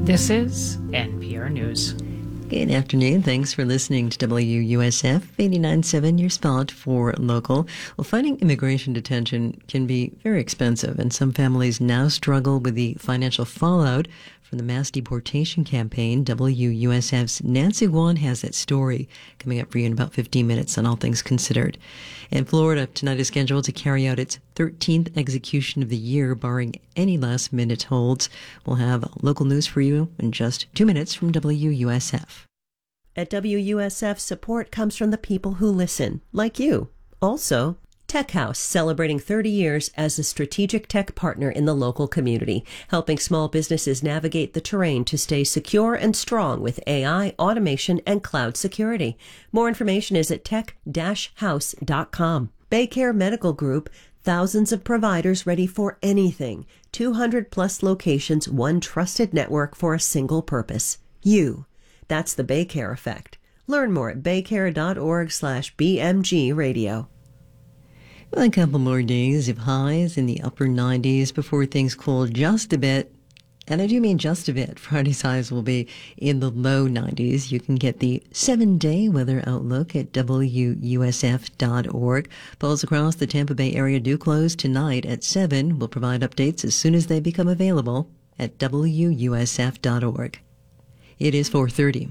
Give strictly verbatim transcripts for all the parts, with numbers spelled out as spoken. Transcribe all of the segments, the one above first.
This is N P R News. Good afternoon. Thanks for listening to W U S F eighty-nine point seven, your spot for local. Well, fighting immigration detention can be very expensive, and some families now struggle with the financial fallout from the mass deportation campaign. W U S F's Nancy Guan has that story coming up for you in about fifteen minutes on All Things Considered. And Florida tonight is scheduled to carry out its thirteenth execution of the year, barring any last-minute holds. We'll have local news for you in just two minutes from W U S F. At W U S F, support comes from the people who listen, like you. Also, Tech House, celebrating thirty years as a strategic tech partner in the local community, helping small businesses navigate the terrain to stay secure and strong with A I, automation, and cloud security. More information is at tech dash house dot com. Baycare Medical Group, thousands of providers ready for anything. two hundred plus locations, one trusted network for a single purpose. You. That's the Baycare effect. Learn more at baycare.org slash BMG radio. Well, a couple more days of highs in the upper nineties before things cool just a bit. And I do mean just a bit. Friday's highs will be in the low nineties. You can get the seven-day weather outlook at W U S F dot org. Polls across the Tampa Bay area do close tonight at seven. We'll provide updates as soon as they become available at W U S F dot org. It is four thirty.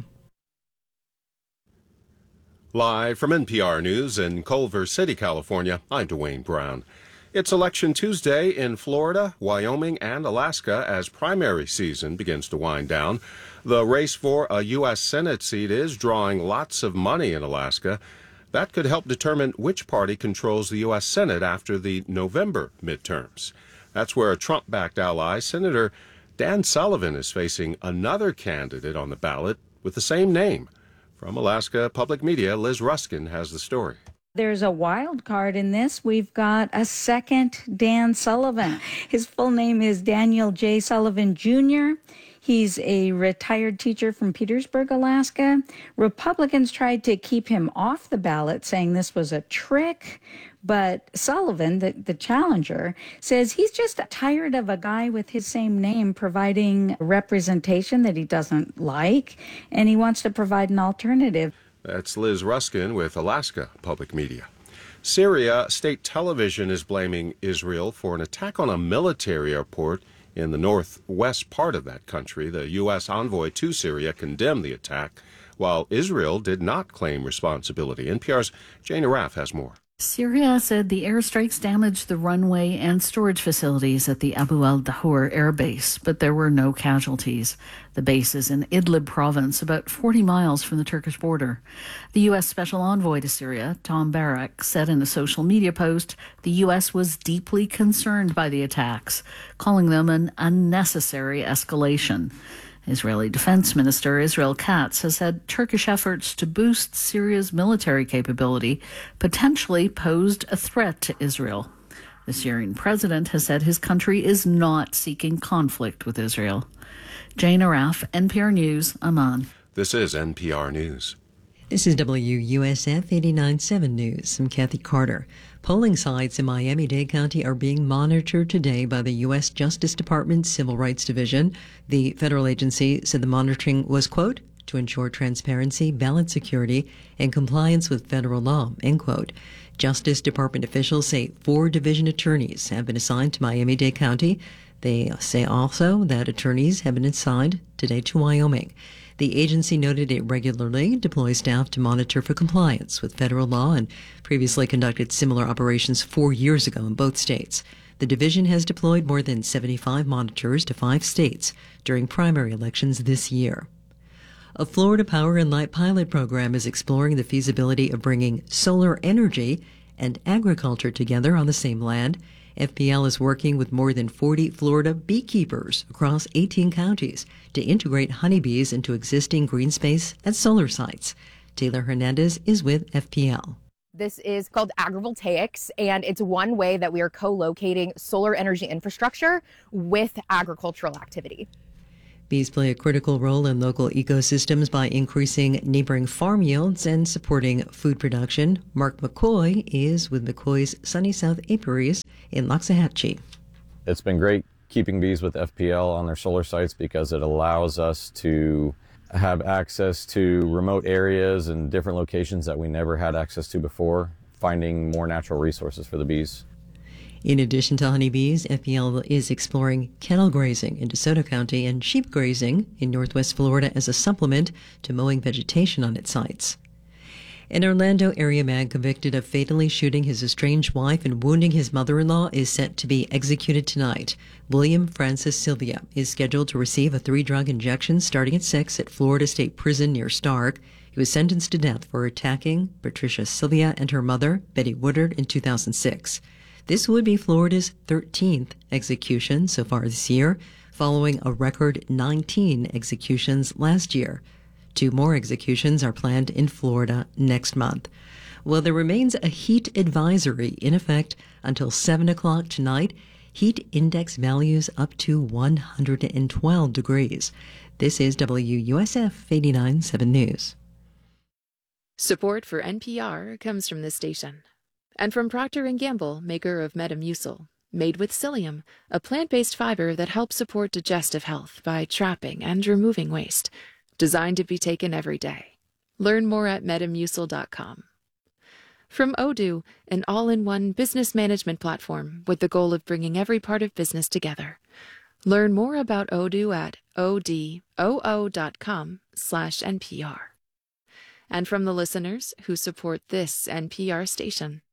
Live from N P R News in Culver City, California, I'm Dwayne Brown. It's Election Tuesday in Florida, Wyoming, and Alaska as primary season begins to wind down. The race for a U S Senate seat is drawing lots of money in Alaska. That could help determine which party controls the U S Senate after the November midterms. That's where a Trump-backed ally, Senator Dan Sullivan, is facing another candidate on the ballot with the same name. From Alaska Public Media, Liz Ruskin has the story. There's a wild card in this. We've got a second Dan Sullivan. His full name is Daniel J. Sullivan Junior He's a retired teacher from Petersburg, Alaska. Republicans tried to keep him off the ballot, saying this was a trick. But Sullivan, the, the challenger, says he's just tired of a guy with his same name providing representation that he doesn't like, and he wants to provide an alternative. That's Liz Ruskin with Alaska Public Media. Syria state television is blaming Israel for an attack on a military airport in the northwest part of that country. The U S envoy to Syria condemned the attack, while Israel did not claim responsibility. N P R's Jane Araf has more. Syria said the airstrikes damaged the runway and storage facilities at the Abu al-Dahur air base, but there were no casualties. The base is in Idlib province, about forty miles from the Turkish border. The U S Special Envoy to Syria, Tom Barak, said in a social media post the U S was deeply concerned by the attacks, calling them an unnecessary escalation. Israeli Defense Minister Israel Katz has said Turkish efforts to boost Syria's military capability potentially posed a threat to Israel. The Syrian president has said his country is not seeking conflict with Israel. Jane Araf, N P R News, Amman. This is N P R News. This is W U S F eighty-nine point seven News. I'm Kathy Carter. Polling sites in Miami-Dade County are being monitored today by the U S Justice Department Civil Rights Division. The federal agency said the monitoring was, quote, to ensure transparency, ballot security, and compliance with federal law, end quote. Justice Department officials say four division attorneys have been assigned to Miami-Dade County. They say also that attorneys have been assigned today to Wyoming. The agency noted it regularly deploys staff to monitor for compliance with federal law and previously conducted similar operations four years ago in both states. The division has deployed more than seventy-five monitors to five states during primary elections this year. A Florida Power and Light pilot program is exploring the feasibility of bringing solar energy and agriculture together on the same land. F P L is working with more than forty Florida beekeepers across eighteen counties to integrate honeybees into existing green space at solar sites. Taylor Hernandez is with F P L. This is called agrivoltaics, and it's one way that we are co-locating solar energy infrastructure with agricultural activity. Bees play a critical role in local ecosystems by increasing neighboring farm yields and supporting food production. Mark McCoy is with McCoy's Sunny South Apiaries in Loxahatchee. It's been great keeping bees with F P L on their solar sites because it allows us to have access to remote areas and different locations that we never had access to before, finding more natural resources for the bees. In addition to honeybees, F P L is exploring cattle grazing in DeSoto County and sheep grazing in northwest Florida as a supplement to mowing vegetation on its sites. An Orlando area man convicted of fatally shooting his estranged wife and wounding his mother-in-law is set to be executed tonight. William Francis Sylvia is scheduled to receive a three-drug injection starting at six at Florida State Prison near Stark. He was sentenced to death for attacking Patricia Sylvia and her mother, Betty Woodard, in two thousand six. This would be Florida's thirteenth execution so far this year, following a record nineteen executions last year. Two more executions are planned in Florida next month. Well, there remains a heat advisory in effect until seven o'clock tonight. Heat index values up to one hundred twelve degrees. This is W U S F eighty-nine point seven News. Support for N P R comes from this station. And from Procter and Gamble, maker of Metamucil, made with psyllium, a plant-based fiber that helps support digestive health by trapping and removing waste. Designed to be taken every day. Learn more at metamucil dot com. From Odoo, an all-in-one business management platform with the goal of bringing every part of business together. Learn more about Odoo at odoo dot com slash NPR. And from the listeners who support this N P R station.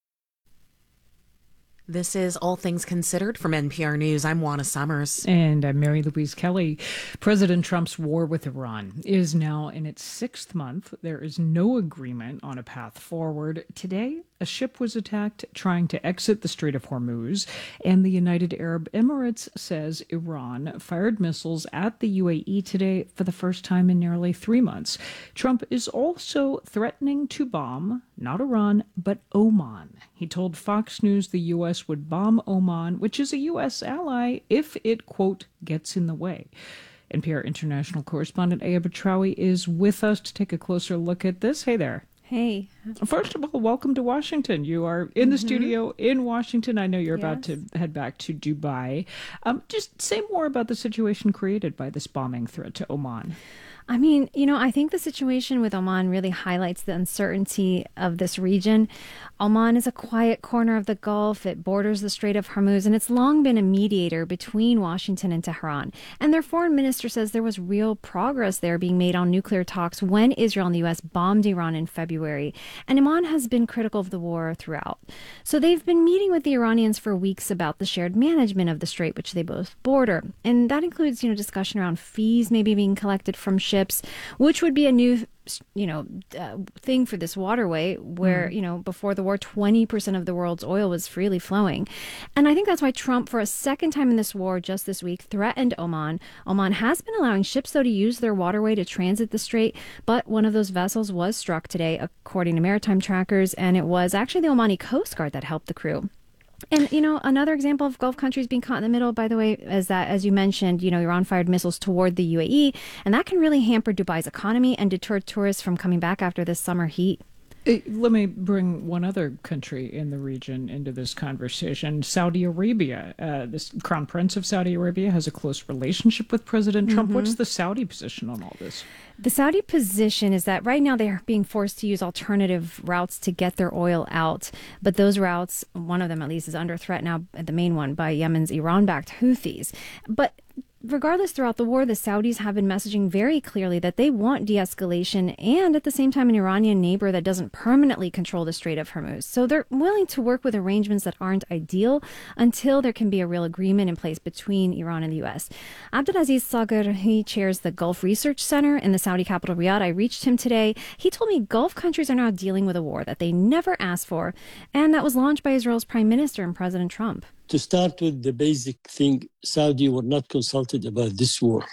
This is All Things Considered from N P R News. I'm Juana Summers. And I'm Mary Louise Kelly. President Trump's war with Iran is now in its sixth month. There is no agreement on a path forward. Today, a ship was attacked trying to exit the Strait of Hormuz, and the United Arab Emirates says Iran fired missiles at the U A E today for the first time in nearly three months. Trump is also threatening to bomb, not Iran, but Oman. He told Fox News the U S would bomb Oman, which is a U S ally, if it, quote, gets in the way. N P R international correspondent Aya Batrawi is with us to take a closer look at this. Hey there. Hey. First of all, welcome to Washington. You are in the mm-hmm. studio in Washington. I know you're yes. about to head back to Dubai. Um, just say more about the situation created by this bombing threat to Oman. I mean, you know, I think the situation with Oman really highlights the uncertainty of this region. Oman is a quiet corner of the Gulf. It borders the Strait of Hormuz, and it's long been a mediator between Washington and Tehran. And their foreign minister says there was real progress there being made on nuclear talks when Israel and the U S bombed Iran in February. And Oman has been critical of the war throughout. So they've been meeting with the Iranians for weeks about the shared management of the strait, which they both border. And that includes, you know, discussion around fees maybe being collected from ships, which would be a new, you know, uh, thing for this waterway where, mm. you know, before the war, twenty percent of the world's oil was freely flowing. And I think that's why Trump, for a second time in this war just this week, threatened Oman. Oman has been allowing ships, though, to use their waterway to transit the strait. But one of those vessels was struck today, according to maritime trackers. And it was actually the Omani Coast Guard that helped the crew. And, you know, another example of Gulf countries being caught in the middle, by the way, is that, as you mentioned, you know, Iran fired missiles toward the U A E, and that can really hamper Dubai's economy and deter tourists from coming back after this summer heat. Let me bring one other country in the region into this conversation. Saudi Arabia. Uh, this Crown Prince of Saudi Arabia has a close relationship with President Trump. Mm-hmm. What's the Saudi position on all this? The Saudi position is that right now they are being forced to use alternative routes to get their oil out. But those routes, one of them at least, is under threat now, the main one, by Yemen's Iran-backed Houthis. But regardless, throughout the war, the Saudis have been messaging very clearly that they want de-escalation and, at the same time, an Iranian neighbor that doesn't permanently control the Strait of Hormuz. So they're willing to work with arrangements that aren't ideal until there can be a real agreement in place between Iran and the U S. Abdulaziz Sagar, he chairs the Gulf Research Center in the Saudi capital, Riyadh. I reached him today. He told me Gulf countries are now dealing with a war that they never asked for, and that was launched by Israel's Prime Minister and President Trump. To start with the basic thing, Saudi were not consulted about this war.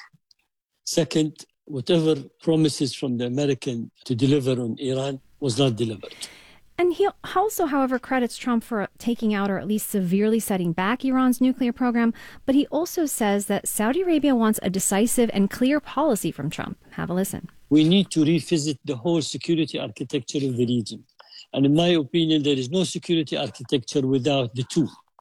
Second, whatever promises from the American to deliver on Iran was not delivered. And he also, however, credits Trump for taking out or at least severely setting back Iran's nuclear program. But he also says that Saudi Arabia wants a decisive and clear policy from Trump. Have a listen. We need to revisit the whole security architecture of the region. And in my opinion, there is no security architecture without the two.